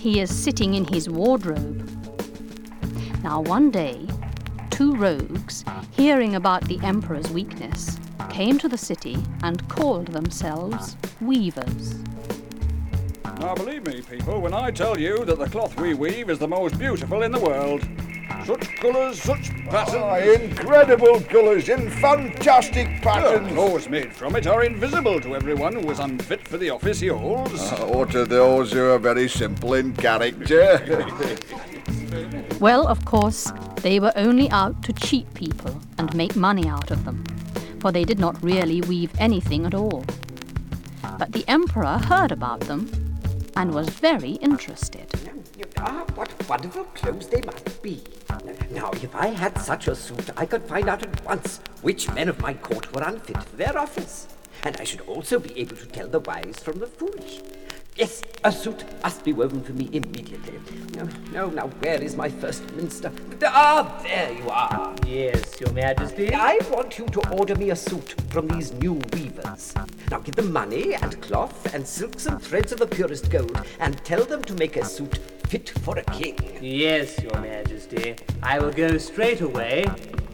he is sitting in his wardrobe. Now one day, 2 rogues, hearing about the emperor's weakness, came to the city and called themselves weavers. Now believe me, people, when I tell you that the cloth we weave is the most beautiful in the world. Such colours, such patterns. Incredible colours in fantastic patterns. The clothes made from it are invisible to everyone who is unfit for the office he holds. Or to those who are very simple in character. Well, of course, they were only out to cheat people and make money out of them, for they did not really weave anything at all. But the emperor heard about them and was very interested. What wonderful clothes they must be. Now, if I had such a suit, I could find out at once which men of my court were unfit for their office. And I should also be able to tell the wise from the foolish. Yes, a suit must be woven for me immediately. Now, where is my first minster? Ah, there you are. Yes, Your Majesty. I want you to order me a suit from these new weavers. Now give them money and cloth and silks and threads of the purest gold and tell them to make a suit fit for a king. Yes, Your Majesty. I will go straight away.